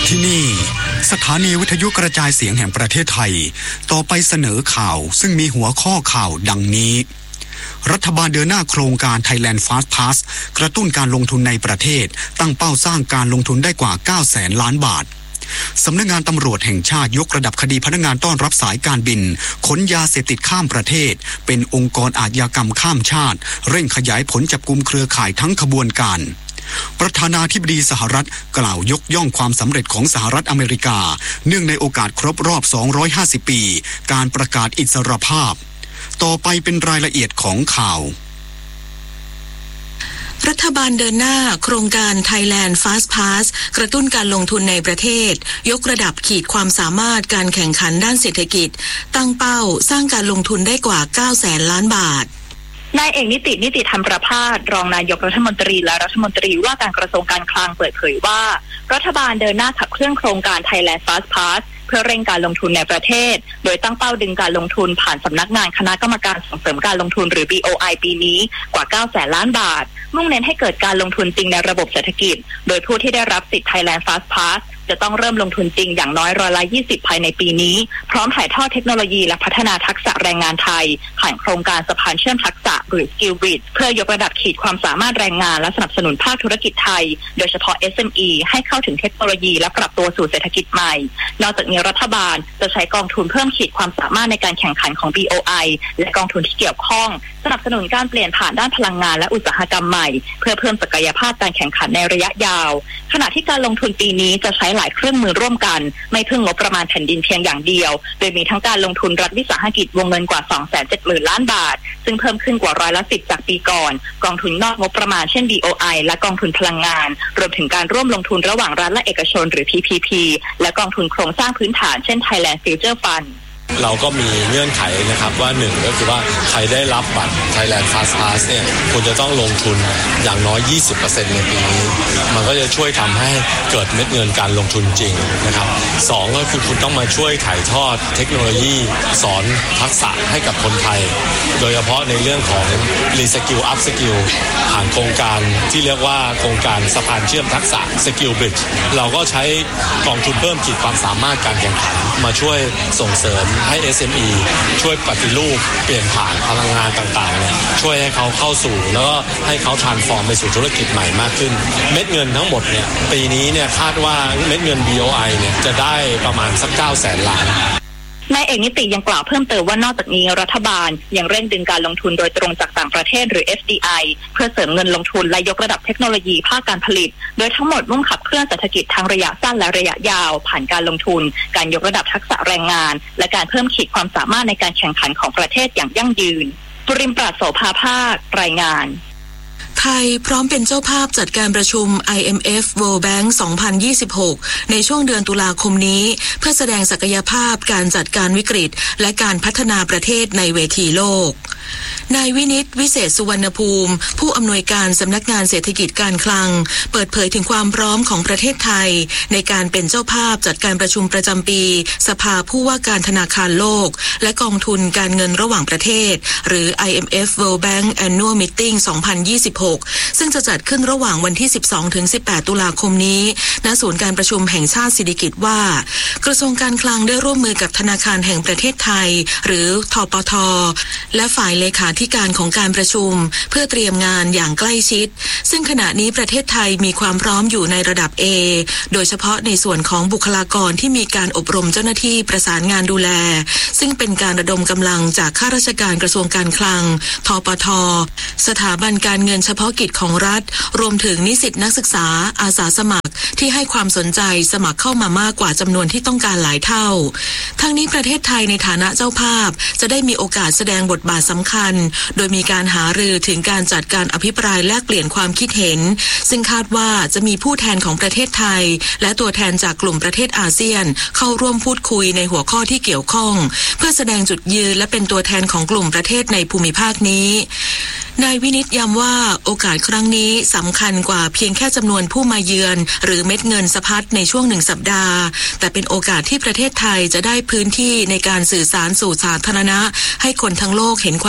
ที่นี่สถานีวิทยุกระจายเสียงแห่งประเทศไทยต่อไปเสนอข่าวซึ่งมีหัวข้อข่าวดังนี้รัฐบาลเดินหน้าโครงการ Thailand Fast Pass กระตุ้นการลงทุนในประเทศตั้งเป้าสร้างการลงทุนได้กว่า 900,000 ล้านบาทสำนักงานตำรวจแห่งชาติยกระดับคดีพนักงานต้อนรับสายการบินขนยาเสพติดข้ามประเทศเป็นองค์กรอาชญากรรมข้ามชาติเร่งขยายผลจับกุมเครือข่ายทั้งขบวนการประธานาธิบดีสหรัฐกล่าวยกย่องความสำเร็จของสหรัฐอเมริกาเนื่องในโอกาสครบรอบ250ปีการประกาศอิสรภาพต่อไปเป็นรายละเอียดของข่าวรัฐบาลเดินหน้าโครงการ Thailand Fast Pass กระตุ้นการลงทุนในประเทศยกระดับขีดความสามารถการแข่งขันด้านเศรษฐกิจตั้งเป้าสร้างการลงทุนได้กว่า 900,000 ล้านบาทนายเอกนิติธรรมประภาสรองนายกรัฐมนตรีและรัฐมนตรีว่าการกระทรวงการคลังเปิดเผยว่ารัฐบาลเดินหน้าขับเคลื่อนโครงการ Thailand Fast Pass เพื่อเร่งการลงทุนในประเทศโดยตั้งเป้าดึงการลงทุนผ่านสำนักงานคณะกรรมการส่งเสริมการลงทุนหรือ BOI ปีนี้กว่า 900,000 ล้านบาทมุ่งเน้นให้เกิดการลงทุนจริงในระบบเศรษฐกิจโดยผู้ที่ได้รับสิทธิ์ Thailand Fast Pass จะต้องเริ่มลงทุนจริงอย่างน้อย20%ภายในปีนี้พร้อมถ่ายทอดเทคโนโลยีและพัฒนาทักษะแรงงานไทยผ่านโครงการสะพานเชื่อมทักษะหรือ Skill Bridge เพื่อยกระดับขีดความสามารถแรงงานและสนับสนุนภาคธุรกิจไทยโดยเฉพาะ SME ให้เข้าถึงเทคโนโลยีและปรับตัวสู่เศรษฐกิจใหม่นอกจากนี้รัฐบาลจะใช้กองทุนเพิ่มขีดความสามารถในการแข่งขันของ BOI และกองทุนที่เกี่ยวข้องสนับสนุนการเปลี่ยนผ่านด้านพลังงานและอุตสาหกรรมใหม่เพื่อเพิ่มศักยภาพการแข่งขันในระยะยาวขณะที่การลงทุนปีนี้จะใช้หลายเครื่องมือร่วมกันไม่พึ่งงบประมาณแผ่นดินเพียงอย่างเดียวโดยมีทั้งการลงทุนรัฐวิสาหกิจวงเงินกว่า 270,000 ล้านบาทซึ่งเพิ่มขึ้นกว่า10%จากปีก่อนกองทุนนอกงบประมาณเช่น BOI และกองทุนพลังงานรวมถึงการร่วมลงทุนระหว่างรัฐและเอกชนหรือ PPP และกองทุนโครงสร้างพื้นฐานเช่น Thailand Future Fund เราก็มีเงื่อนไขนะครับว่า1ก็คือว่าใครได้รับบัตร Thailand Fast Pass เนี่ยคุณจะต้องลงทุนอย่างน้อย 20% ในปีนี้มันก็จะช่วยทำให้เกิดเม็ดเงินการลงทุนจริงนะครับ2ก็คือคุณต้องมาช่วยถ่ายทอดเทคโนโลยีสอนทักษะให้กับคนไทยโดยเฉพาะในเรื่องของ Reskill Up Skill ผ่านโครงการที่เรียกว่าโครงการสะพานเชื่อมทักษะ Skill Bridge เราก็ใช้กองทุนเพิ่มขีดความสามารถการแข่งขันมาช่วยส่งเสริมให้ SME ช่วยปฏิรูปเปลี่ยนผ่านพลังงานต่างๆเนี่ยช่วยให้เขาเข้าสู่แล้วก็ให้เขา transform ไปสู่ธุรกิจใหม่มากขึ้นเม็ดเงินทั้งหมดเนี่ยปีนี้เนี่ยคาดว่าเม็ดเงิน BOI เนี่ยจะได้ประมาณสัก 900,000 ล้านนายเอกนิติยังกล่าวเพิ่มเติมว่านอกจากนี้รัฐบาลยังเร่งดึงการลงทุนโดยตรงจากต่างประเทศหรือ FDI เพื่อเสริมเงินลงทุนและยกระดับเทคโนโลยีภาคการผลิตโดยทั้งหมดมุ่งขับเคลื่อนเศรษฐกิจทั้งระยะสั้นและระยะยาวผ่านการลงทุนการยกระดับทักษะแรงงานและการเพิ่มขีดความสามารถในการแข่งขันของประเทศอย่างยั่งยืนปริมปราศโสภาภาครายงานไทยพร้อมเป็นเจ้าภาพจัดการประชุม IMF World Bank 2026 ในช่วงเดือนตุลาคมนี้เพื่อแสดงศักยภาพการจัดการวิกฤตและการพัฒนาประเทศในเวทีโลกนายวินิตวิเศษสุวรรณภูมิผู้อำนวยการสำนักงานเศรษฐกิจการคลังเปิดเผยถึงความพร้อมของประเทศไทยในการเป็นเจ้าภาพจัดการประชุมประจำปีสภาผู้ว่าการธนาคารโลกและกองทุนการเงินระหว่างประเทศหรือ IMF World Bank Annual Meeting 2026 ซึ่งจะจัดขึ้นระหว่างวันที่ 12-18 ตุลาคมนี้ณศูนย์การประชุมแห่งชาติสิริกิติ์ว่ากระทรวงการคลังได้ร่วมมือกับธนาคารแห่งประเทศไทยหรือธปท.และฝ่ายเลขาธิการของการประชุมเพื่อเตรียมงานอย่างใกล้ชิดซึ่งขณะนี้ประเทศไทยมีความพร้อมอยู่ในระดับ A โดยเฉพาะในส่วนของบุคลากรที่มีการอบรมเจ้าหน้าที่ประสานงานดูแลซึ่งเป็นการระดมกำลังจากข้าราชการกระทรวงการคลังธปท.สถาบันการเงินเฉพาะกิจของรัฐรวมถึงนิสิตนักศึกษาอาสาสมัครที่ให้ความสนใจสมัครเข้ามามากกว่าจำนวนที่ต้องการหลายเท่าทั้งนี้ประเทศไทยในฐานะเจ้าภาพจะได้มีโอกาสแสดงบทบาทสำคัญโดยมีการหารือถึงการจัดการอภิปรายแลกเปลี่ยนความคิดเห็นซึ่งคาดว่าจะมีผู้แทนของประเทศไทยและตัวแทนจากกลุ่มประเทศอาเซียนเข้าร่วมพูดคุยในหัวข้อที่เกี่ยวข้องเพื่อแสดงจุดยืนและเป็นตัวแทนของกลุ่มประเทศในภูมิภาคนี้นายวินิตย้ำว่าโอกาสครั้งนี้สำคัญกว่าเพียงแค่จำนวนผู้มาเยือนหรือเม็ดเงินสะพัดในช่วง1 สัปดาห์แต่เป็นโอกาสที่ประเทศไทยจะได้พื้นที่ในการสื่อสารสู่สาธารณะให้คนทั้งโลกเห็นความ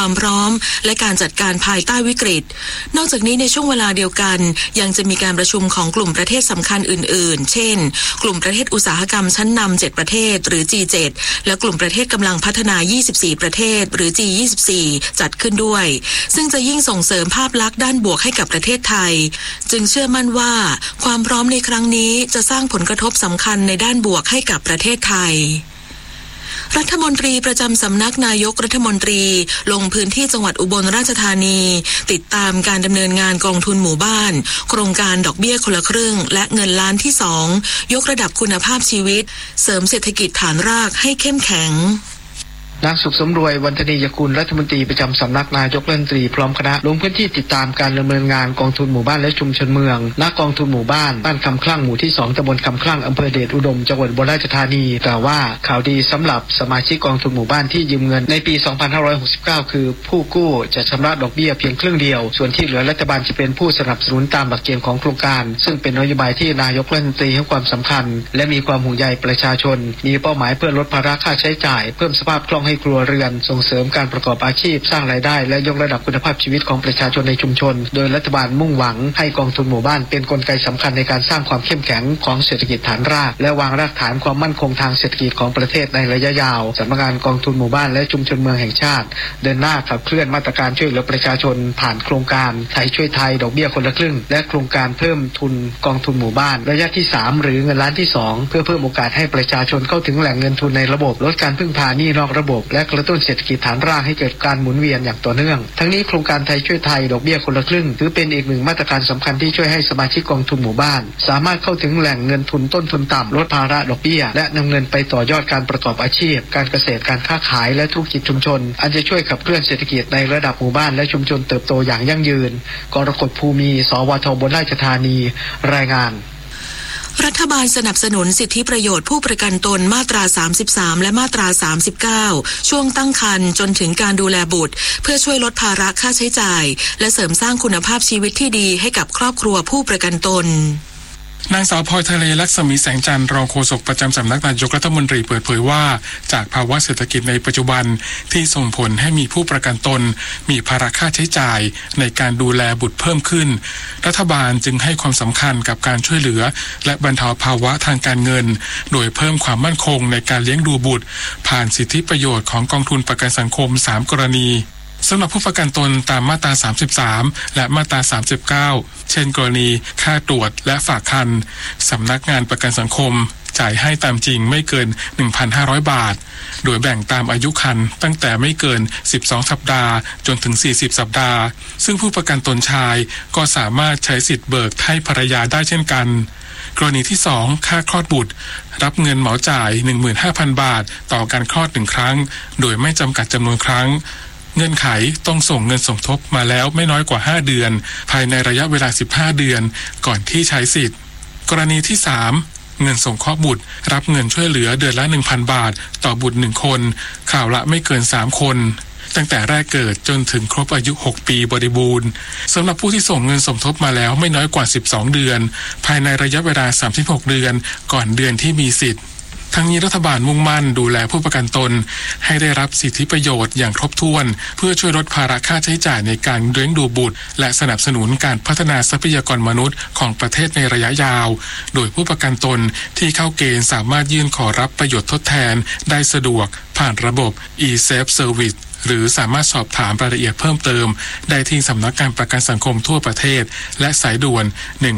ความพร้อมและการจัดการภายใต้วิกฤตนอกจากนี้ในช่วงเวลาเดียวกันยังจะมีการประชุมของกลุ่มประเทศสำคัญอื่นๆเช่นกลุ่มประเทศอุตสาหกรรมชั้นนำ7ประเทศหรือ G7 และกลุ่มประเทศกำลังพัฒนา24ประเทศหรือ G24 จัดขึ้นด้วยซึ่งจะยิ่งส่งเสริมภาพลักษณ์ด้านบวกให้กับประเทศไทยจึงเชื่อมั่นว่าความพร้อมในครั้งนี้จะสร้างผลกระทบสำคัญในด้านบวกให้กับประเทศไทยรัฐมนตรีประจำสำนักนายกรัฐมนตรีลงพื้นที่จังหวัดอุบลราชธานีติดตามการดำเนินงานกองทุนหมู่บ้านโครงการดอกเบี้ยคนละครึ่งและเงินล้านที่2ยกระดับคุณภาพชีวิตเสริมเศรษฐกิจฐานรากให้เข้มแข็งนางสุขสมรวยวันธนียกุลรัฐมนตรีประจำสำนักนายกรัฐมนตรีพร้อมคณะลงพื้นที่ติดตามการดำเนินงานกองทุนหมู่บ้านและชุมชนเมืองณกองทุนหมู่บ้านคำคลั่งหมู่ที่2ตำบลคำคลั่งอำเภอเดชอุดมจังหวัดอุบลราชธานีกล่าวว่าข่าวดีสำหรับสมาชิกกองทุนหมู่บ้านที่ยืมเงินในปี 2569 คือผู้กู้จะชำระดอกเบี้ยเพียงครึ่งเดียวส่วนที่เหลือรัฐบาลจะเป็นผู้สนับสนุนตามหลักเกณฑ์ของโครงการซึ่งเป็นนโยบายที่นายกรัฐมนตรีให้ความสำคัญและมีความห่วงใยประชาชนมีเป้าหมายเพื่อลดภาระค่าใช้จ่ายเพิ่มสภาพคล่องให้ครัวเรือนส่งเสริมการประกอบอาชีพสร้างรายได้และยกระดับคุณภาพชีวิตของประชาชนในชุมชนโดยรัฐบาลมุ่งหวังให้กองทุนหมู่บ้านเป็นกลไกสำคัญในการสร้างความเข้มแข็งของเศรษฐกิจฐานรากและวางรากฐานความมั่นคงทางเศรษฐกิจของประเทศในระยะยาวสำนักงานกองทุนหมู่บ้านและชุมชนเมืองแห่งชาติเดินหน้าขับเคลื่อนมาตรการช่วยเหลือประชาชนผ่านโครงการไทยช่วยไทยดอกเบี้ยคนละครึ่งและโครงการเพิ่มทุนกองทุนหมู่บ้านระยะที่3หรือเงินล้านที่2เพื่อเพิ่มโอกาสให้ประชาชนเข้าถึงแหล่งเงินทุนในระบบลดการพึ่งพาหนี้นอกระบบและกระตุ้นเศรษฐกิจฐานรากให้เกิดการหมุนเวียนอย่างต่อเนื่องทั้งนี้โครงการไทยช่วยไทยดอกเบี้ยคนละครึ่งถือเป็นอีกหนึ่งมาตรการสำคัญที่ช่วยให้สมาชิกกองทุนหมู่บ้านสามารถเข้าถึงแหล่งเงินทุนต้นทุนต่ำลดภาระดอกเบี้ยและนำเงินไปต่อยอดการประกอบอาชีพการเกษตรการค้าขายและธุรกิจชุมชนอันจะช่วยขับเคลื่อนเศรษฐกิจในระดับหมู่บ้านและชุมชนเติบโตอย่างยั่งยืนกรกฎภูมิสวทอุบลราชธานีรายงานรัฐบาลสนับสนุนสิทธิประโยชน์ผู้ประกันตนมาตรา33และมาตรา39ช่วงตั้งครรภ์จนถึงการดูแลบุตรเพื่อช่วยลดภาระค่าใช้จ่ายและเสริมสร้างคุณภาพชีวิตที่ดีให้กับครอบครัวผู้ประกันตนนางสาวพลอยทะเลลักษมีแสงจันทร์รองโฆษกประจำสำนักนายกรัฐมนตรีเปิดเผยว่าจากภาวะเศรษฐกิจในปัจจุบันที่ส่งผลให้มีผู้ประกันตนมีภาระค่าใช้จ่ายในการดูแลบุตรเพิ่มขึ้นรัฐบาลจึงให้ความสำคัญกับการช่วยเหลือและบรรเทาภาวะทางการเงินโดยเพิ่มความมั่นคงในการเลี้ยงดูบุตรผ่านสิทธิประโยชน์ของกองทุนประกันสังคม3กรณีสำหรับผู้ประกันตนตามมาตรา33และมาตรา39เช่นกรณีค่าตรวจและฝากครรภ์สำนักงานประกันสังคมจ่ายให้ตามจริงไม่เกิน 1,500 บาทโดยแบ่งตามอายุครรภ์ตั้งแต่ไม่เกิน12สัปดาห์จนถึง40สัปดาห์ซึ่งผู้ประกันตนชายก็สามารถใช้สิทธิ์เบิกให้ภรรยาได้เช่นกันกรณีที่2ค่าคลอดบุตรรับเงินเหมาจ่าย 15,000 บาทต่อการคลอด1ครั้งโดยไม่จำกัดจำนวนครั้งเงื่อนไขต้องส่งเงินสมทบมาแล้วไม่น้อยกว่า5เดือนภายในระยะเวลา15เดือนก่อนที่ใช้สิทธิ์กรณีที่3เงินสงเคราะห์บุตรรับเงินช่วยเหลือเดือนละ 1,000 บาทต่อบุตร1คนข่าวละไม่เกิน3คนตั้งแต่แรกเกิดจนถึงครบอายุ6ปีบริบูรณ์สำหรับผู้ที่ส่งเงินสมทบมาแล้วไม่น้อยกว่า12เดือนภายในระยะเวลา36เดือนก่อนเดือนที่มีสิทธิ์ทั้งนี้รัฐบาลมุ่งมั่นดูแลผู้ประกันตนให้ได้รับสิทธิประโยชน์อย่างครบถ้วนเพื่อช่วยลดภาระค่าใช้จ่ายในการเลี้ยงดูบุตรและสนับสนุนการพัฒนาทรัพยากรมนุษย์ของประเทศในระยะยาวโดยผู้ประกันตนที่เข้าเกณฑ์สามารถยื่นขอรับประโยชน์ทดแทนได้สะดวกผ่านระบบ e-safe service หรือสามารถสอบถามรายละเอียดเพิ่มเติมได้ที่สำนักงานประกันสังคมทั่วประเทศและสายด่วน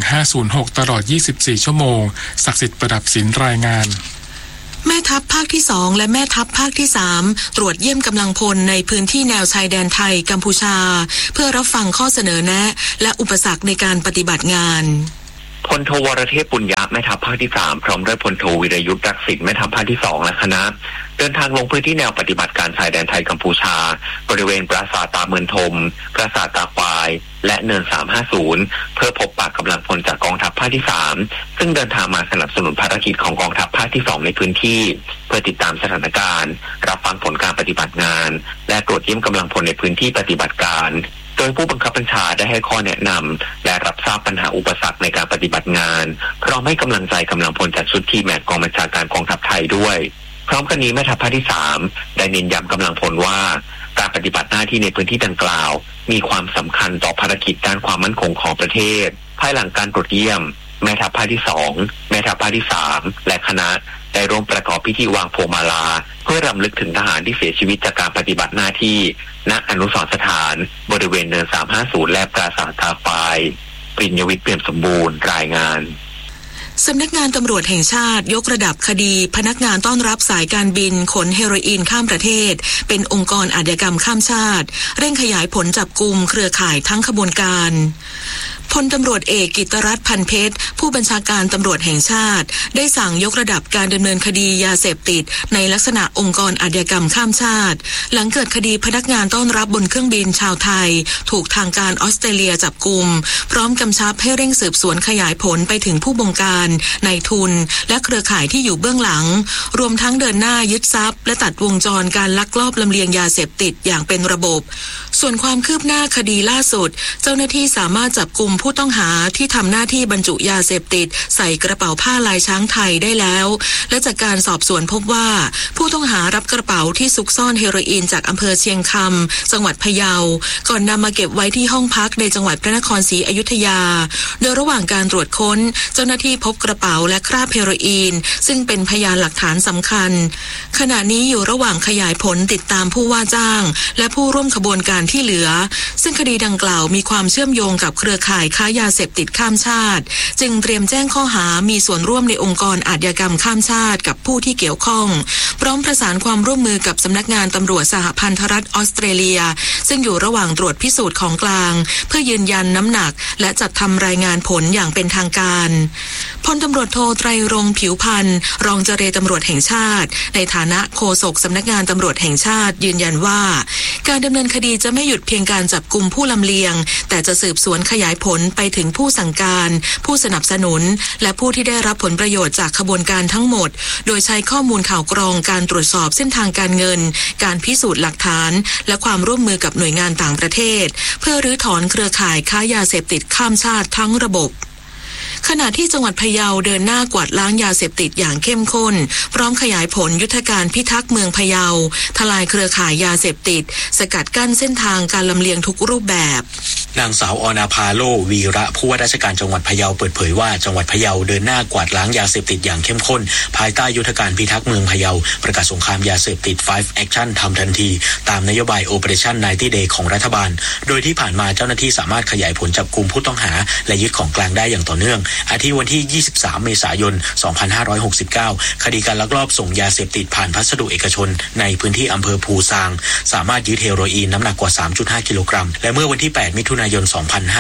1506ตลอด24ชั่วโมงศักดิ์สิทธิ์ประดับศิลป์รายงานแม่ทัพภาคที่2และแม่ทัพภาคที่3ตรวจเยี่ยมกำลังพลในพื้นที่แนวชายแดนไทยกัมพูชาเพื่อรับฟังข้อเสนอแนะและอุปสรรคในการปฏิบัติงานพลโทวรเทพปุญญะแม่ทัพภาคที่3พร้อมด้วยพลโทวิรยุทธ์รักษิตแม่ทัพภาคที่2และคณะเดินทางลงพื้นที่แนวปฏิบัติการชายแดนไทยกัมพูชาบริเวณปราสาทตาเมือนทมปราสาทตาควายและเนิน350เพื่อพบปะกำลังพลจากกองทัพภาคที่3ซึ่งเดินทางมาสนับสนุนภารกิจของกองทัพภาคที่2ในพื้นที่เพื่อติดตามสถานการณ์รับฟังผลการปฏิบัติงานและตรวจเยี่ยมกำลังพลในพื้นที่ปฏิบัติการโดยผู้บังคับบัญชาได้ให้ข้อแนะนำและรับทราบปัญหาอุปสรรคในการปฏิบัติงานพร้อมให้กำลังใจกำลังพลจากชุดทีแมทกองบัญชาการกองทัพไทยด้วยพร้อมกันนี้แม่ทัพภาคที่3ได้เน้นย้ำกำลังพลว่าการปฏิบัติหน้าที่ในพื้นที่ดังกล่าวมีความสำคัญต่อภารกิจด้านความมั่นคงของประเทศภายหลังการตรวจเยี่ยมแม่ทัพภาคที่2แม่ทัพภาคที่3และคณะได้ร่วมประกอบพิธีวางพวงมาลาเพื่อรำลึกถึงทหารที่เสียชีวิตจากการปฏิบัติหน้าที่ณอนุสรณ์สถานบริเวณเนิน350และปราสาทตาไฟปริญญวิทย์เปี่ยมสมบูรณ์รายงานสำนักงานตำรวจแห่งชาติยกระดับคดีพนักงานต้อนรับสายการบินขนเฮโรอีนข้ามประเทศเป็นองค์กรอาชญากรรมข้ามชาติเร่งขยายผลจับกุมเครือข่ายทั้งขบวนการพลตำรวจเอกกิตติรัตน์พันเพชรผู้บัญชาการตำรวจแห่งชาติได้สั่งยกระดับการดำเนินคดียาเสพติดในลักษณะองค์กรอาชญากรรมข้ามชาติหลังเกิดคดีพนักงานต้อนรับบนเครื่องบินชาวไทยถูกทางการออสเตรเลียจับกุมพร้อมกำชับให้เร่งสืบสวนขยายผลไปถึงผู้บงการนายทุนและเครือข่ายที่อยู่เบื้องหลังรวมทั้งเดินหน้ายึดทรัพย์และตัดวงจรการลักลอบลำเลียงยาเสพติดอย่างเป็นระบบส่วนความคืบหน้าคดีล่าสุดเจ้าหน้าที่สามารถจับกุมผู้ต้องหาที่ทำหน้าที่บรรจุยาเสพติดใส่กระเป๋าผ้าลายช้างไทยได้แล้วและจากการสอบสวนพบว่าผู้ต้องหารับกระเป๋าที่ซุกซ่อนเฮโรอีนจากอำเภอเชียงคำจังหวัดพะเยาก่อนนำมาเก็บไว้ที่ห้องพักในจังหวัดพระนครศรีอยุธยาโดยระหว่างการตรวจค้นเจ้าหน้าที่พบกระเป๋าและคราบเฮโรอีนซึ่งเป็นพยานหลักฐานสำคัญขณะนี้อยู่ระหว่างขยายผลติดตามผู้ว่าจ้างและผู้ร่วมขบวนการที่เหลือซึ่งคดีดังกล่าวมีความเชื่อมโยงกับเครือข่ายค้ายาเสพติดข้ามชาติจึงเตรียมแจ้งข้อหามีส่วนร่วมในองค์กรอาชญากรรมข้ามชาติกับผู้ที่เกี่ยวข้องพร้อมประสานความร่วมมือกับสำนักงานตำรวจสหพันธรัฐออสเตรเลียซึ่งอยู่ระหว่างตรวจพิสูจน์ของกลางเพื่อยืนยันน้ำหนักและจัดทำรายงานผลอย่างเป็นทางการพลตำรวจโทไตรรงค์ผิวพันธ์รองเจรตำรวจแห่งชาติในฐานะโฆษกสำนักงานตำรวจแห่งชาติยืนยันว่าการดำเนินคดีจะไม่หยุดเพียงการจับกุมผู้ลำเลียงแต่จะสืบสวนขยายผลไปถึงผู้สั่งการผู้สนับสนุนและผู้ที่ได้รับผลประโยชน์จากขบวนการทั้งหมดโดยใช้ข้อมูลข่าวกรองการตรวจสอบเส้นทางการเงินการพิสูจน์หลักฐานและความร่วมมือกับหน่วยงานต่างประเทศเพื่อรื้อถอนเครือข่ายค้ายาเสพติดข้ามชาติทั้งระบบขณะที่จังหวัดพะเยาเดินหน้ากวาดล้างยาเสพติดอย่างเข้มข้นพร้อมขยายผลยุทธการพิทักษ์เมืองพะเยาทลายเครือข่ายยาเสพติดสกัดกั้นเส้นทางการลำเลียงทุกรูปแบบนางสาวอนาภาโลวีระผู้ว่าราชการจังหวัดพะเยาเปิดเผยว่าจังหวัดพะเยาเดินหน้ากวาดล้างยาเสพติดอย่างเข้มข้นภายใต้ยุทธการพิทักษ์เมืองพะเยาประกาศสงครามยาเสพติด5 Action ทำทันทีตามนโยบาย Operation 90 Day ของรัฐบาลโดยที่ผ่านมาเจ้าหน้าที่สามารถขยายผลจับกุมผู้ต้องหาและยึดของกลางได้อย่างต่อเนื่องอาทิวันที่23เมษายน2569คดีการลักลอบส่งยาเสพติดผ่านพัสดุเอกชนในพื้นที่อำเภอภูซางสามารถยึดเฮโรอีนน้ำหนักกว่า 3.5 กิโลกรัมและเมื่อวันที่8มิถุนายน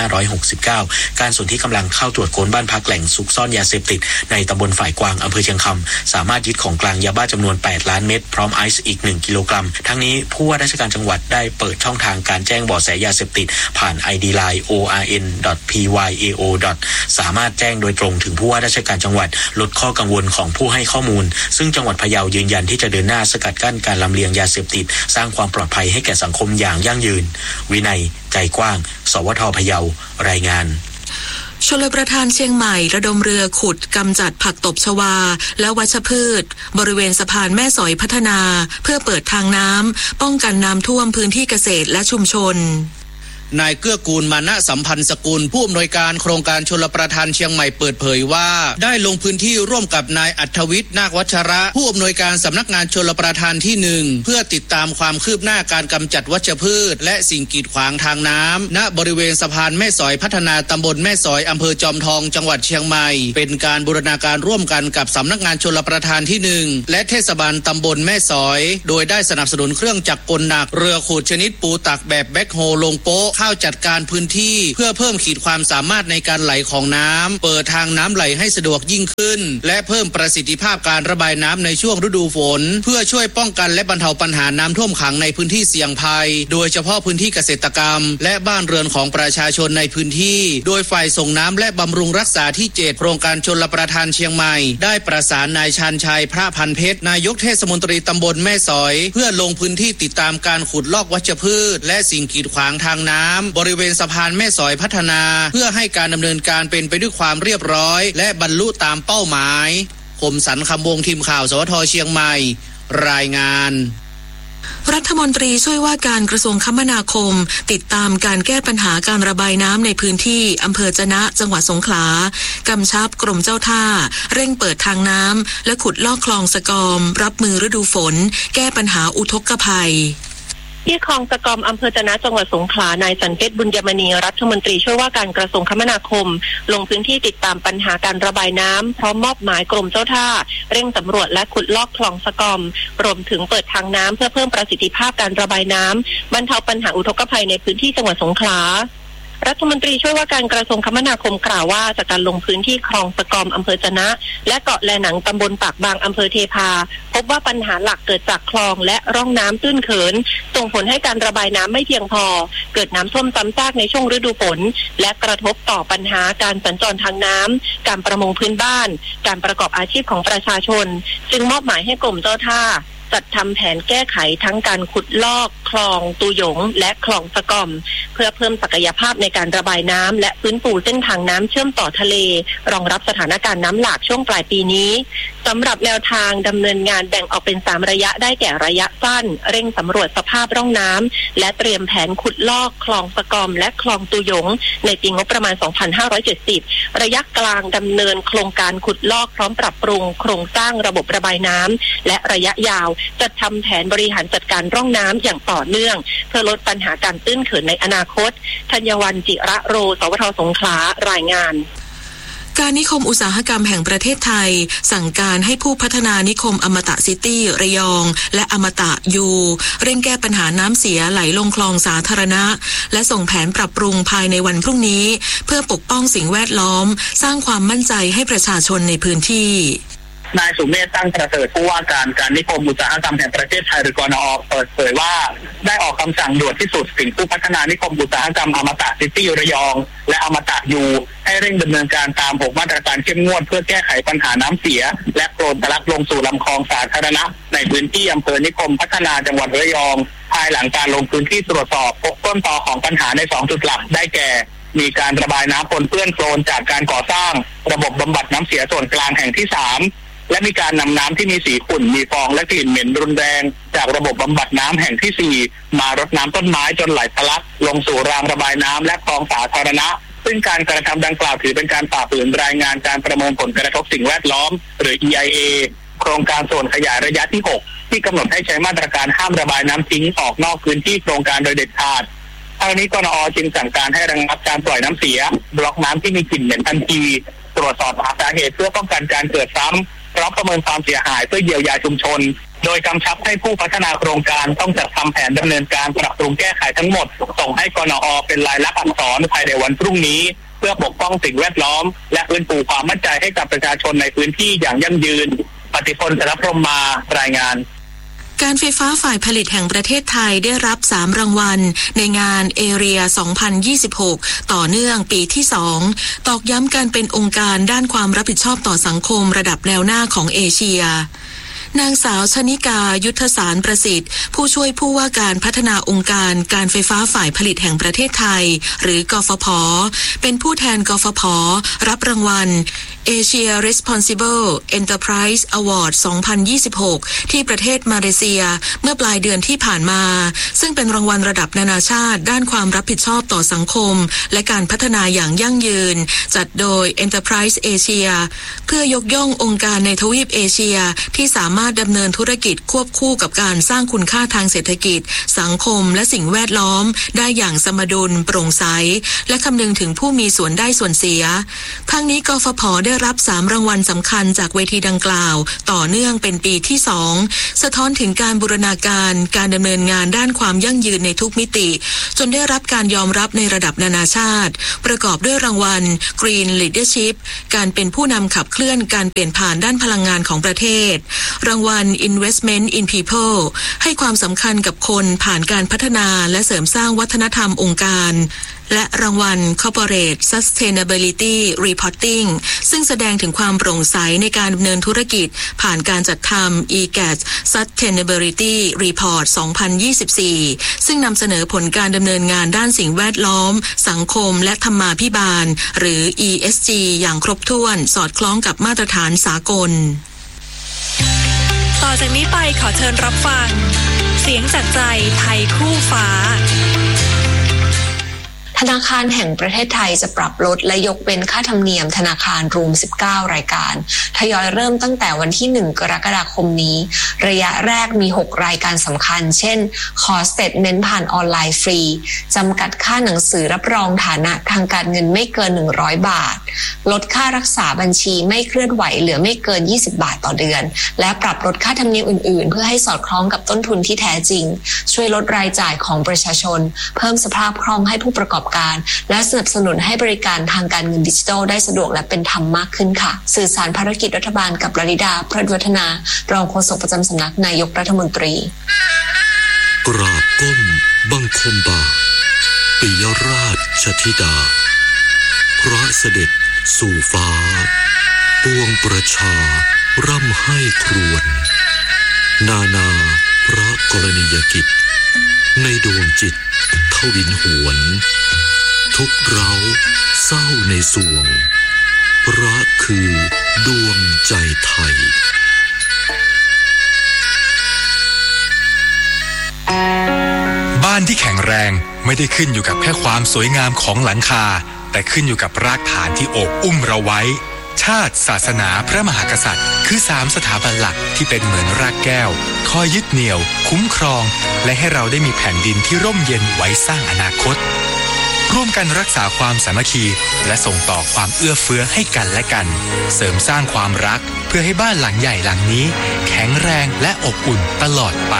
2569การสนที่กำลังเข้าตรวจค้นบ้านพักแหล่งซุกซ่อนยาเสพติดในตำบลฝ่ายกวางอำเภอเชียงคำสามารถยึดของกลางยาบ้าจำนวน8ล้านเม็ดพร้อมไอซ์อีก1กิโลกรัมทั้งนี้ผู้ว่าราชการจังหวัดได้เปิดช่องทางการแจ้งเบาะแสยาเสพติดผ่าน ID Line orn.pyao. สามารถแจ้งโดยตรงถึงผู้ว่าราชการจังหวัดลดข้อกังวลของผู้ให้ข้อมูลซึ่งจังหวัดพะเยายืนยันที่จะเดินหน้าสกัดกั้นการลำเลียงยาเสพติดสร้างความปลอดภัยให้แก่สังคมอย่างยั่งยืนวินัยใจกว้างสวท.พะเยารายงานชลประทานเชียงใหม่ระดมเรือขุดกำจัดผักตบชวาและวัชพืชบริเวณสะพานแม่สอยพัฒนาเพื่อเปิดทางน้ำป้องกันน้ำท่วมพื้นที่เกษตรและชุมชนนายเกื้อกูลมานะสัมพันธ์สกุลผู้อำนวยการโครงการชลประทานเชียงใหม่เปิดเผยว่าได้ลงพื้นที่ร่วมกับนายอัธวิทย์นาควัชระผู้อำนวยการสำนักงานชลประทานที่1เพื่อติดตามความคืบหน้าการกำจัดวัชพืชและสิ่งกีดขวางทางน้ำณบริเวณสะพานแม่สอยพัฒนาตำบลแม่สอยอำเภอจอมทองจังหวัดเชียงใหม่เป็นการบูรณาการร่วมกันกับสำนักงานชลประทานที่1และเทศบาลตำบลแม่สอยโดยได้สนับสนุนเครื่องจักรกลหนักเรือขูดชนิดปูตักแบบแบ็คโฮลงโป๊ะเข้าจัดการพื้นที่เพื่อเพิ่มขีดความสามารถในการไหลของน้ำเปิดทางน้ำไหลให้สะดวกยิ่งขึ้นและเพิ่มประสิทธิภาพการระบายน้ำในช่วงฤดูฝนเพื่อช่วยป้องกันและบรรเทาปัญหาน้ำท่วมขังในพื้นที่เสี่ยงภัยโดยเฉพาะพื้นที่เกษตรกรรมและบ้านเรือนของประชาชนในพื้นที่โดยฝ่ายส่งน้ำและบำรุงรักษาที่7โครงการชลประทานเชียงใหม่ได้ประสานนายชาญชัยพระพันเพชรนายกเทศมนตรีตำบลแม่สอยเพื่อลงพื้นที่ติดตามการขุดลอกวัชพืชและสิ่งกีดขวางทางน้ำบริเวณสะพานแม่สอยพัฒนาเพื่อให้การดำเนินการเป็นไปด้วยความเรียบร้อยและบรรลุตามเป้าหมายคมสันคำวงทีมข่าวสวทเชียงใหม่รายงานรัฐมนตรีช่วยว่าการกระทรวงคมนาคมติดตามการแก้ปัญหาการระบายน้ำในพื้นที่อำเภอจะนะจังหวัดสงขลากำชับกรมเจ้าท่าเร่งเปิดทางน้ำและขุดลอกคลองสะกอมรับมือฤดูฝนแก้ปัญหาอุทกภัยที่คลองสะกอมอำเภอจะนะจังหวัดสงขลานายสันเพชรบุญยมณีรัฐมนตรีช่วยว่าการกระทรวงคมนาคมลงพื้นที่ติดตามปัญหาการระบายน้ำพร้อมมอบหมายกรมเจ้าท่าเร่งสำรวจและขุดลอกคลองสะกอมรวมถึงเปิดทางน้ำเพื่อเพิ่มประสิทธิภาพการระบายน้ำบรรเทาปัญหาอุทกภัยในพื้นที่จังหวัดสงขลารัฐมนตรีช่วยว่าการกระทรวงคมนาคมกล่าวว่าจากการลงพื้นที่คลองสะกอมอำเภอจะนะและเกาะแลหนังตำบลปากบางอำเภอเทพาพบว่าปัญหาหลักเกิดจากคลองและร่องน้ำตื้นเขินส่งผลให้การระบายน้ำไม่เพียงพอเกิดน้ำท่วมซ้ำซากในช่วงฤดูฝนและกระทบต่อปัญหาการสัญจรทางน้ำการประมงพื้นบ้านการประกอบอาชีพของประชาชนจึงมอบหมายให้กรมเจ้าท่าจัดทำแผนแก้ไขทั้งการขุดลอกคลองตูหยงและคลองสะกอมเพื่อเพิ่มศักยภาพในการระบายน้ำและฟื้นฟูเส้นทางน้ำเชื่อมต่อทะเลรองรับสถานการณ์น้ำหลากช่วงปลายปีนี้สำหรับแนวทางดำเนินงานแบ่งออกเป็น3ระยะได้แก่ระยะสั้นเร่งสำรวจสภาพร่องน้ำและเตรียมแผนขุดลอกคลองสะกอมและคลองตูหยงในปีงบประมาณ 2570 ระยะกลางดำเนินโครงการขุดลอกพร้อมปรับปรุงโครงสร้างระบบระบายน้ำและระยะยาวจัดทำแผนบริหารจัดการร่องน้ำอย่างต่อเนื่องเพื่อลดปัญหาการตื้นเขินในอนาคตธัญวรรณจิระโรสวทสงขลารายงานการนิคมอุตสาหกรรมแห่งประเทศไทยสั่งการให้ผู้พัฒนานิคมอมตะซิตี้ระยองและอมตะยูเร่งแก้ปัญหาน้ำเสียไหลลงคลองสาธารณะและส่งแผนปรับปรุงภายในวันพรุ่งนี้เพื่อปกป้องสิ่งแวดล้อมสร้างความมั่นใจให้ประชาชนในพื้นที่นายสุเมธตั้งประเสริฐผู้ว่าการนิคมอุตสาหกรรมแห่งประเทศไทยหรือกนอ.เปิดเผยว่าได้ออกคำสั่งด่วนที่สุดถึงผู้พัฒนานิคมอุตสาหกรรมอมตะซิตี้ระยองและอมตะยูให้เร่งดำเนินการตาม6มาตรการเข้มงวดเพื่อแก้ไขปัญหาน้ำเสียและโคลนทะลักลงสู่ลำคลองสาธารณะในพื้นที่อำเภอนิคมพัฒนาจังหวัดระยองภายหลังการลงพื้นที่ตรวจสอบพบต้นตอของปัญหาใน2จุดหลักได้แก่มีการระบายน้ำปนเปื้อนโคลนจากการก่อสร้างระบบบำบัดน้ำเสียส่วนกลางแห่งที่3และมีการนำน้ำที่มีสีขุ่นมีฟองและกลิ่นเหม็นรุนแรงจากระบบบำบัดน้ำแห่งที่4มารดน้ำต้นไม้จนไหลทะลักลงสู่รางระบายน้ำและคลองสาธารณะซึ่งการกระทำดังกล่าวถือเป็นการฝ่าฝืนรายงานการประเมินผลกระทบสิ่งแวดล้อมหรือ EIA โครงการส่วนขยายระยะที่6ที่กำหนดให้ใช้มาตรการห้ามระบายน้ำทิ้งออกนอกพื้นที่โครงการโดยเด็ดขาดทางนี้กนอ.จึงสั่งการให้ระงับการปล่อยน้ำเสียบล็อกน้ำที่มีกลิ่นเหม็นทันทีตรวจสอบหาสาเหตุเพื่อป้องกันการเกิดซ้ำพร้อมประเมินความเสียหายเพื่อเยียวยาชุมชนโดยกำชับให้ผู้พัฒนาโครงการต้องจัดทำแผนดำเนินการปรับปรุงแก้ไขทั้งหมดส่งให้กนอ.เป็นลายลักษณ์อักษรภายในวันพรุ่งนี้เพื่อปกป้องสิ่งแวดล้อมและฟื้นฟูความมั่นใจให้กับประชาชนในพื้นที่อย่างยั่งยืนปฏิพล ธนพรหมารายงานการไฟฟ้าฝ่ายผลิตแห่งประเทศไทยได้รับ3รางวัลในงานเอเรีย 2026 ต่อเนื่องปีที่2ตอกย้ำการเป็นองค์การด้านความรับผิดชอบต่อสังคมระดับแนวหน้าของเอเชียนางสาวชนิกายุทธสารประสิทธิ์ผู้ช่วยผู้ว่าการพัฒนาองค์การการไฟฟ้าฝ่ายผลิตแห่งประเทศไทยหรือกฟผ.เป็นผู้แทนกฟผ.รับรางวัล Asia Responsible Enterprise Award 2026 ที่ประเทศมาเลเซียเมื่อปลายเดือนที่ผ่านมาซึ่งเป็นรางวัลระดับนานาชาติด้านความรับผิดชอบต่อสังคมและการพัฒนาอย่างยั่งยืนจัดโดย Enterprise Asia เพื่อยกย่ององค์การในทวีปเอเชียที่สามารถดำเนินธุรกิจควบคู่กับการสร้างคุณค่าทางเศรษฐกิจสังคมและสิ่งแวดล้อมได้อย่างสมดุลโปร่งใสและคำนึงถึงผู้มีส่วนได้ส่วนเสียทั้งนี้กฟผ.ได้รับ3รางวัลสำคัญจากเวทีดังกล่าวต่อเนื่องเป็นปีที่2สะท้อนถึงการบูรณาการการดำเนินงานด้านความยั่งยืนในทุกมิติจนได้รับการยอมรับในระดับนานาชาติประกอบด้วยรางวัล Green Leadership การเป็นผู้นำขับเคลื่อนการเปลี่ยนผ่านด้านพลังงานของประเทศรางวัล Investment in People ให้ความสำคัญกับคนผ่านการพัฒนาและเสริมสร้างวัฒนธรรมองค์การและรางวัล Corporate Sustainability Reporting ซึ่งแสดงถึงความโปร่งใสในการดำเนินธุรกิจผ่านการจัดทำ EGAT Sustainability Report 2024 ซึ่งนำเสนอผลการดำเนินงานด้านสิ่งแวดล้อมสังคมและธรรมาภิบาลหรือ ESG อย่างครบถ้วนสอดคล้องกับมาตรฐานสากลต่อจากนี้ไปขอเชิญรับฟังเสียงจากใจไทยคู่ฟ้าธนาคารแห่งประเทศไทยจะปรับลดและยกเว้นค่าธรรมเนียมธนาคารรวม19รายการทยอยเริ่มตั้งแต่วันที่1กรกฎาคมนี้ระยะแรกมี6รายการสำคัญเช่นขอสเตทเมนต์ผ่านออนไลน์ฟรีจำกัดค่าหนังสือรับรองฐานะทางการเงินไม่เกิน100บาทลดค่ารักษาบัญชีไม่เคลื่อนไหวเหลือไม่เกิน20บาทต่อเดือนและปรับลดค่าธรรมเนียมอื่นๆเพื่อให้สอดคล้องกับต้นทุนที่แท้จริงช่วยลดรายจ่ายของประชาชนเพิ่มสภาพคล่องให้ผู้ประกอบการและสนับสนุนให้บริการทางการเงินดิจิทัลได้สะดวกและเป็นธรรมมากขึ้นค่ะสื่อสารภารกิจรัฐบาลกับลลิดาพระวัฒนารองโฆษกประจำสำนักนายกรัฐมนตรีกราบก้มบังคมบาปิยราชธิดาพระเสด็จสู่ฟ้าปวงประชาร่ำให้ครวญนานาพระกรณียกิจในดวงจิตทวินหวนทุกเร้าเศร้าในสวงพระคือดวงใจไทยบ้านที่แข็งแรงไม่ได้ขึ้นอยู่กับแค่ความสวยงามของหลังคาแต่ขึ้นอยู่กับรากฐานที่โอบอุ้มเราไว้ชาติศาสนาพระมหากษัตริย์คือ3สถาบันหลักที่เป็นเหมือนรากแก้วคอยยึดเหนี่ยวคุ้มครองและให้เราได้มีแผ่นดินที่ร่มเย็นไว้สร้างอนาคตร่วมกันรักษาความสามัคคีและส่งต่อความเอื้อเฟื้อให้กันและกันเสริมสร้างความรักเพื่อให้บ้านหลังใหญ่หลังนี้แข็งแรงและอบอุ่นตลอดไป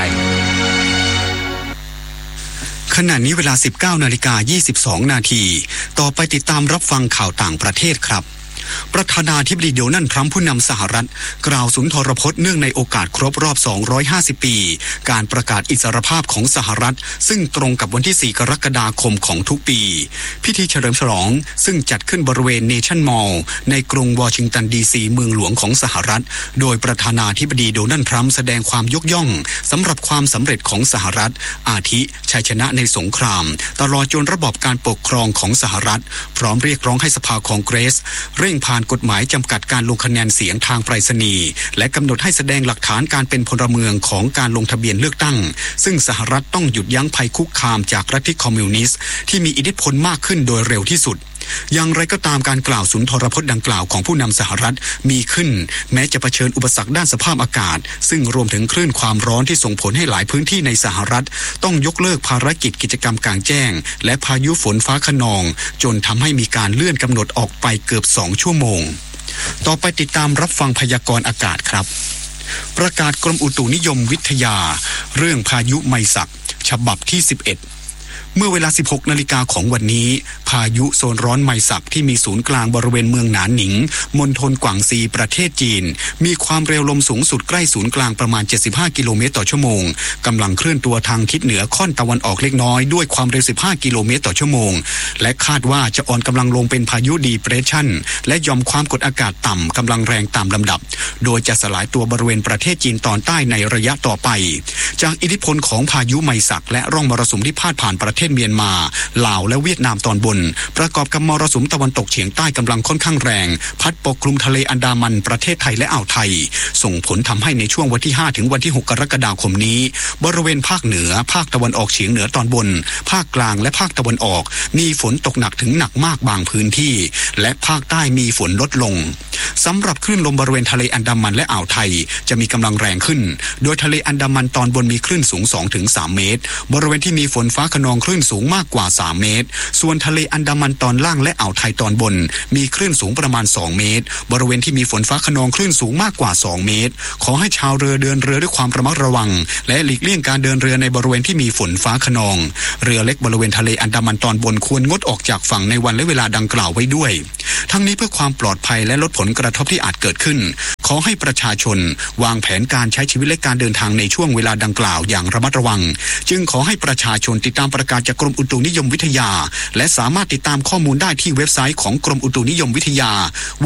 ขณะนี้เวลา 19:22 นาทีต่อไปติดตามรับฟังข่าวต่างประเทศครับประธานาธิบดีโดนัลด์ทรัมป์ผู้นำสหรัฐกล่าวสุนทรพจน์เนื่องในโอกาสครบรอบ250ปีการประกาศอิสรภาพของสหรัฐซึ่งตรงกับวันที่4กรกฎาคมของทุกปีพิธีเฉลิมฉลองซึ่งจัดขึ้นบริเวณเนชั่นมอลล์ในกรุงวอชิงตันดีซีเมืองหลวงของสหรัฐโดยประธานาธิบดีโดนัลด์ทรัมป์แสดงความยกย่องสำหรับความสำเร็จของสหรัฐอาทิชัยชนะในสงครามตลอดจนระบอบการปกครองของสหรัฐพร้อมเรียกร้องให้สภาคองเกรสเร่งผ่านกฎหมายจำกัดการลงคะแนนเสียงทางไปรษณีย์และกำหนดให้แสดงหลักฐานการเป็นพลเมืองของการลงทะเบียนเลือกตั้งซึ่งสหรัฐต้องหยุดยั้งภัยคุกคามจากลัทธิคอมมิวนิสต์ที่มีอิทธิพลมากขึ้นโดยเร็วที่สุดอย่างไรก็ตามการกล่าวสุนทรพจน์ดังกล่าวของผู้นำสหรัฐมีขึ้นแม้จะเผชิญอุปสรรคด้านสภาพอากาศซึ่งรวมถึงคลื่นความร้อนที่ส่งผลให้หลายพื้นที่ในสหรัฐต้องยกเลิกภารกิจกิจกรรมกลางแจ้งและพายุฝนฟ้าคะนองจนทำให้มีการเลื่อนกำหนดออกไปเกือบ2 ชั่วโมงต่อไปติดตามรับฟังพยากรณ์อากาศครับประกาศกรมอุตุนิยมวิทยาเรื่องพายุไมซักฉบับที่11เมื่อเวลา 16 นาฬิกาของวันนี้พายุโซนร้อนไมซักที่มีศูนย์กลางบริเวณเมืองหนานหนิงมณฑลกวางซีประเทศจีนมีความเร็วลมสูงสุดใกล้ศูนย์กลางประมาณ75กิโลเมตรต่อชั่วโมงกำลังเคลื่อนตัวทางทิศเหนือค่อนตะวันออกเล็กน้อยด้วยความเร็ว15กิโลเมตรต่อชั่วโมงและคาดว่าจะอ่อนกำลังลงเป็นพายุดีเพรสชั่นและหย่อมความกดอากาศต่ำกำลังแรงตามลำดับโดยจะสลายตัวบริเวณประเทศจีนตอนใต้ในระยะต่อไปจากอิทธิพลของพายุไมซักและร่องมรสุมที่พาดผ่านประเทศเมียนมาลาวและเวียดนามตอนบนประกอบกับมรสุมตะวันตกเฉียงใต้กำลังค่อนข้างแรงพัดปกคลุมทะเลอันดามันประเทศไทยและอ่าวไทยส่งผลทำให้ในช่วงวันที่5ถึงวันที่6กรกฎาคมนี้บริเวณภาคเหนือภาคตะวันออกเฉียงเหนือตอนบนภาคกลางและภาคตะวันออกมีฝนตกหนักถึงหนักมากบางพื้นที่และภาคใต้มีฝนลดลงสำหรับคลื่นลมบริเวณทะเลอันดามันและอ่าวไทยจะมีกำลังแรงขึ้นโดยทะเลอันดามันตอนบนมีคลื่นสูง 2-3 เมตรบริเวณที่มีฝนฟ้าคะนองคลื่นสูงมากกว่า3 เมตรส่วนทะเลอันดามันตอนล่างและอ่าวไทยตอนบนมีคลื่นสูงประมาณ2 เมตรบริเวณที่มีฝนฟ้าคะนองคลื่นสูงมากกว่า2 เมตรขอให้ชาวเรือเดินเรือด้วยความระมัดระวังและหลีกเลี่ยงการเดินเรือในบริเวณที่มีฝนฟ้าคะนองเรือเล็กบริเวณทะเลอันดามันตอนบนควรงดออกจากฝั่งในวันและเวลาดังกล่าวไว้ด้วยทั้งนี้เพื่อความปลอดภัยและลดผลกระทบที่อาจเกิดขึ้นขอให้ประชาชนวางแผนการใช้ชีวิตและการเดินทางในช่วงเวลาดังกล่าวอย่างระมัดระวังจึงขอให้ประชาชนติดตามประกาศจากกรมอุตุนิยมวิทยาและสามารถติดตามข้อมูลได้ที่เว็บไซต์ของกรมอุตุนิยมวิทยา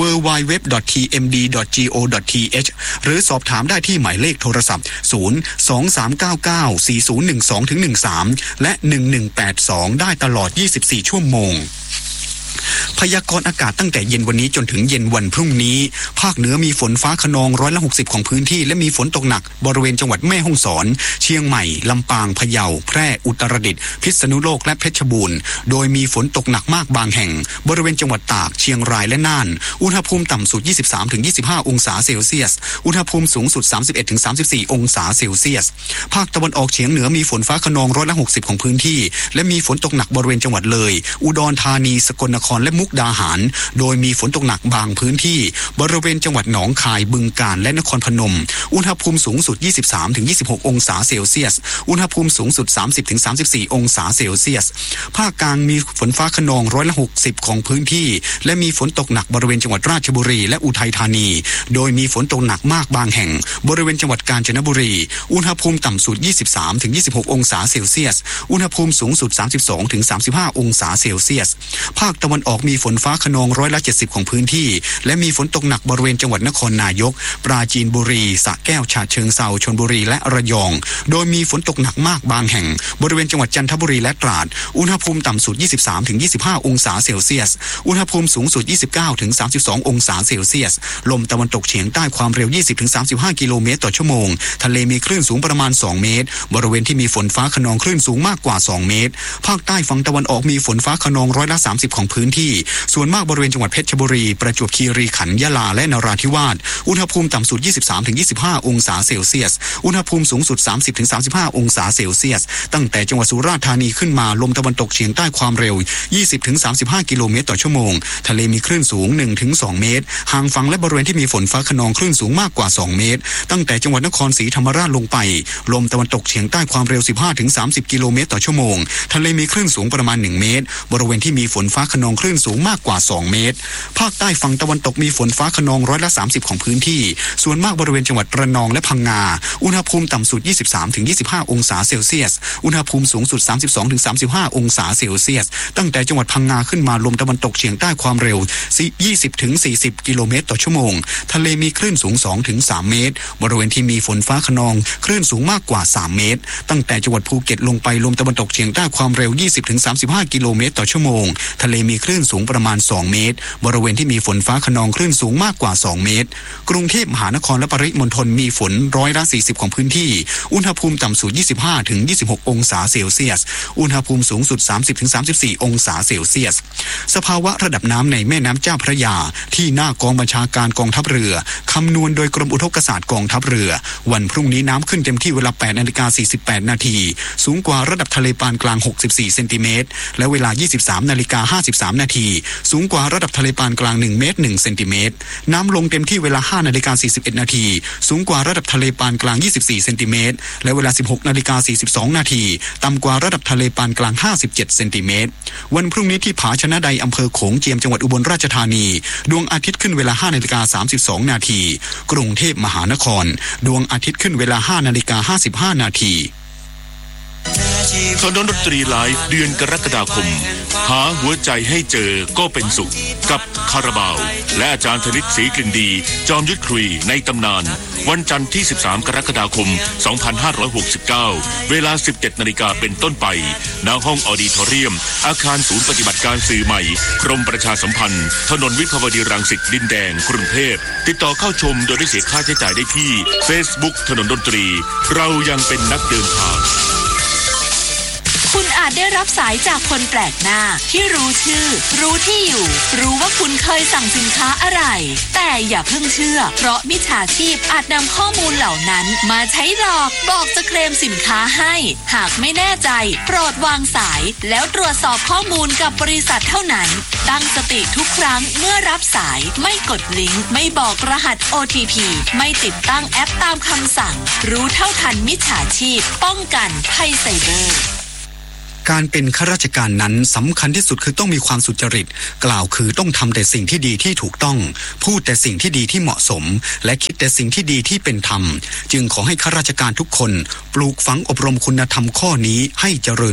www.tmd.go.th หรือสอบถามได้ที่หมายเลขโทรศัพท์ 023994012-13 และ 1182 ได้ตลอด 24 ชั่วโมงพยากรณ์อากาศตั้งแต่เย็นวันนี้จนถึงเย็นวันพรุ่งนี้ภาคเหนือมีฝนฟ้าคะนอง60%ของพื้นที่และมีฝนตกหนักบริเวณจังหวัดแม่ฮ่องสอนเชียงใหม่ลำปางพะเยาแพร่อุตรดิตถ์พิษณุโลกและเพชรบูรณ์โดยมีฝนตกหนักมากบางแห่งบริเวณจังหวัดตากเชียงรายและน่านอุณหภูมิต่ำสุด 23-25 องศาเซลเซียสอุณหภูมิสูงสุด 31-34 องศาเซลเซียสภาคตะวันออกเฉียงเหนือมีฝนฟ้าคะนอง60%ของพื้นที่และมีฝนตกหนักบริเวณจังหวัดเลยอุดรธานีสกลนครและมุกดาหารโดยมีฝนตกหนักบางพื้นที่บริเวณจังหวัดหนองคายบึงกาฬและนครพนมอุณหภูมิสูงสุด 23-26 องศาเซลเซียสอุณหภูมิสูงสุด 30-34 องศาเซลเซียสภาคกลางมีฝนฟ้าคะนอง60%ของพื้นที่และมีฝนตกหนักบริเวณจังหวัดราชบุรีและอุทัยธานีโดยมีฝนตกหนักมากบางแห่งบริเวณจังหวัดกาญจนบุรีอุณหภูมิต่ำสุด 23-26 องศาเซลเซียสอุณหภูมิสูงสุด 32-35 องศาเซลเซียสภาคตะวันออกมีฝนฟ้าคะนอง70%ของพื้นที่และมีฝนตกหนักบริเวณจังหวัดนครนายกปราจีนบุรีสระแก้วฉะเชิงเทราชลบุรีและระยองโดยมีฝนตกหนักมากบางแห่งบริเวณจังหวัดจันทบุรีและตราดอุณหภูมิต่ำสุด 23-25 องศาเซลเซียสอุณหภูมิสูงสุด 29-32 องศาเซลเซียสลมตะวันตกเฉียงใต้ความเร็ว 20-35 กิโลเมตรต่อชั่วโมงทะเลมีคลื่นสูงประมาณ2เมตรบริเวณที่มีฝนฟ้าคะนองคลื่นสูงมากกว่า2เมตรภาคใต้ฝั่งตะวันออกมีฝนฟ้าคะนอง30%ของพื้นที่ส่วนมากบริเวณจังหวัดเพชรบุรีประจวบคีรีขันธ์ยะลาและนราธิวาสอุณหภูมิต่ำสุด 23-25 องศาเซลเซียสอุณหภูมิสูงสุด 30-35 องศาเซลเซียสตั้งแต่จังหวัดสุราษฎร์ธานีขึ้นมาลมตะวันตกเฉียงใต้ความเร็ว 20-35 กิโลเมตรต่อชั่วโมงทะเลมีคลื่นสูง 1-2 เมตรห่างฝั่งและบริเวณที่มีฝนฟ้าคะนองคลื่นสูงมากกว่า2เมตรตั้งแต่จังหวัดนครศรีธรรมราชลงไปลมตะวันตกเฉียงใต้ความเร็ว 15-30 กิโลเมตรต่อชั่วโมงทะเลมีคลื่นสูงประมาณ1เมตรบริเวณที่มีฝนฟ้าคะนองคลื่นสูงมากกว่า2เมตรภาคใต้ฝั่งตะวันตกมีฝนฟ้าคะนอง30%ของพื้นที่ส่วนมากบริเวณจังหวัดระนองและพังงาอุณหภูมิต่ำสุด 23-25 องศาเซลเซียสอุณหภูมิสูงสุด 32-35 องศาเซลเซียสตั้งแต่จังหวัดพังงาขึ้นมาลมตะวันตกเฉียงใต้ความเร็ว 20-40 กิโลเมตรต่อชั่วโมงทะเลมีคลื่นสูง 2-3 เมตรบริเวณที่มีฝนฟ้าคะนองคลื่นสูงมากกว่า3เมตรตั้งแต่จังหวัดภูเก็ตลงไปลมตะวันตกเฉียงใต้ความเร็ว 20-35 กิโลเมตรต่อชั่วโมงทะเลมีคลื่นสูงประมาณ2เมตรบริเวณที่มีฝนฟ้าคะนองคลื่นสูงมากกว่า2เมตรกรุงเทพมหานครและปริมณฑลมีฝน40%ของพื้นที่อุณหภูมิต่ำสุด 25-26 องศาเซลเซียสอุณหภูมิสูงสุด 30-34 องศาเซลเซียสสภาวะระดับน้ำในแม่น้ำเจ้าพระยาที่หน้ากองบัญชาการกองทัพเรือคำนวณโดยกรมอุทกศาสตร์กองทัพเรือวันพรุ่งนี้น้ำขึ้นเต็มที่เวลา 8:48 นาทีสูงกว่าระดับทะเลปานกลาง64เซนติเมตรและเวลา 23:53 นาทีสูงกว่าระดับทะเลปานกลาง1เมตร1เซนติเมตรน้ำลงเต็มที่เวลา 5:41 นาทีสูงกว่าระดับทะเลปานกลาง24เซนติเมตรและเวลา 16:42 นาทีต่ำกว่าระดับทะเลปานกลาง57เซนติเมตรวันพรุ่งนี้ที่ผาชนะใดอำเภอโขงเจียมจังหวัดอุบลราชธานีดวงอาทิตย์ขึ้นเวลา 5:32 นาทีกรุงเทพมหานครดวงอาทิตย์ขึ้นเวลา 5:55 นาทีถนนดนตรีไลฟ์เดือนกรกฎาคมหาหัวใจให้เจอก็เป็นสุขกับคาราบาวและอาจารย์ธนิตศรีกลิ่นดีจอมยุทธคุยในตำนานวันจันทร์ที่ 13 กรกฎาคม 2569 เวลา 17 นาฬิกาเป็นต้นไปณห้องออดิทอเรียมอาคารศูนย์ปฏิบัติการสื่อใหม่กรมประชาสัมพันธ์ถนนวิภาวดีรังสิตดินแดงกรุงเทพติดต่อเข้าชมโดยไม่เสียค่าใช้จ่ายได้ที่ Facebook ถนนดนตรีเรายังเป็นนักเดินทางคุณอาจได้รับสายจากคนแปลกหน้าที่รู้ชื่อรู้ที่อยู่รู้ว่าคุณเคยสั่งสินค้าอะไรแต่อย่าเพิ่งเชื่อเพราะมิจฉาชีพอาจนำข้อมูลเหล่านั้นมาใช้หลอกบอกจะเคลมสินค้าให้หากไม่แน่ใจโปรดวางสายแล้วตรวจสอบข้อมูลกับบริษัทเท่านั้นตั้งสติทุกครั้งเมื่อรับสายไม่กดลิงก์ไม่บอกรหัส OTP ไม่ติดตั้งแอปตามคำสั่งรู้เท่าทันมิจฉาชีพป้องกันภัยไซเบอร์การเป็นข้าราชการนั้นสำคัญที่สุดคือต้องมีความสุจริตกล่าวคือต้องทำแต่สิ่งที่ดีที่ถูกต้องพูดแต่สิ่งที่ดีที่เหมาะสมและคิดแต่สิ่งที่ดีที่เป็นธรรมจึงขอให้ข้าราชการทุกคนปลูกฝังอบรมคุณธรรมข้อนี้ให้เจริญ